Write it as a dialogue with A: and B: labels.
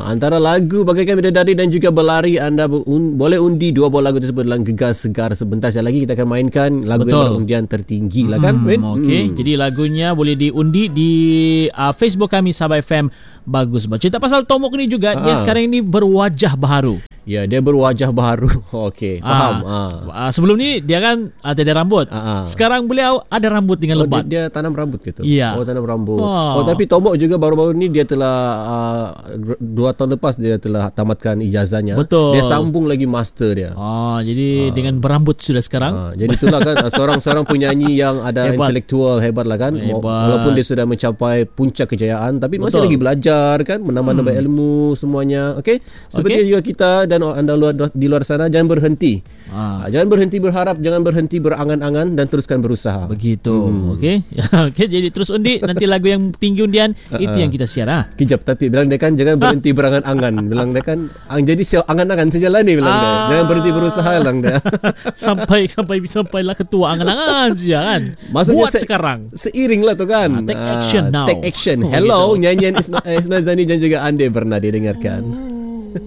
A: Antara lagu Bagaikan Bidadari dan juga Berlari, anda boleh undi dua buah lagu tersebut dalam Gegar Segar. Sebentar saja lagi kita akan mainkan lagu yang undian tertinggi lah kan, Win?
B: Okey, jadi lagunya boleh diundi di Facebook kami Sabah FM Bagus. Cerita pasal Tomok ni juga, dia sekarang ini berwajah baharu.
A: Ya, dia berwajah baru. Okey, faham.
B: Sebelum ni dia kan tiada rambut. Sekarang beliau ada rambut dengan lebat.
A: Dia tanam rambut gitu.
B: Ya.
A: Tanam rambut. Tapi Tomok juga baru-baru ni dia telah 2 tahun lepas dia telah tamatkan ijazahnya.
B: Betul.
A: Dia sambung lagi master dia.
B: Jadi dengan berambut sudah sekarang.
A: Jadi itulah kan seorang penyanyi yang ada intelektual hebat lah kan. Walaupun dia sudah mencapai puncak kejayaan, tapi masih lagi belajar kan, menambah-nambah ilmu semuanya. Okey. Seperti juga kita dan anda di luar sana, jangan berhenti. Jangan berhenti berharap, jangan berhenti berangan-angan, dan teruskan berusaha.
B: Begitu. Okey. Okey, jadi terus undi. Nanti lagu yang tinggi undian itu yang kita siar.
A: Kejap, tapi bilang dia kan jangan berhenti berangan-angan. Bilang dia kan jadi angan-angan sejalan ni bilang dia. Jangan berhenti berusaha bilang dia. sampailah ketua angan-angan saja kan. Maksudnya
B: buat sekarang.
A: Seiring lah tu kan.
B: Take action now.
A: Take action. Hello, nyanyian Ismail Zani dan juga Ande pernah didengarkan.